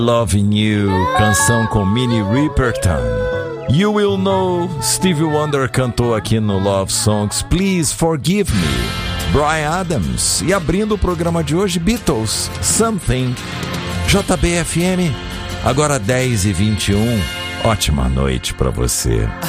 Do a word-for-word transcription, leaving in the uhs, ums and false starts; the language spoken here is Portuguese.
Loving You, canção com Minnie Riperton. You Will Know, Stevie Wonder cantou aqui no Love Songs, Please Forgive Me, Bryan Adams. E abrindo o programa de hoje, Beatles, Something. J B F M, agora dez e vinte e um. Ótima noite pra você.